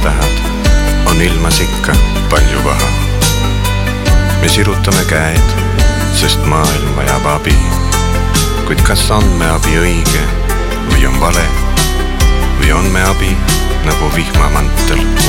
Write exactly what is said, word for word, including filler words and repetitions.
tähed, on ilmas ikka palju paha. Me sirutame käed, sest maailm vajab abi. Kuid kas on me abi õige või on vale? Või on me abi nagu vihmamantel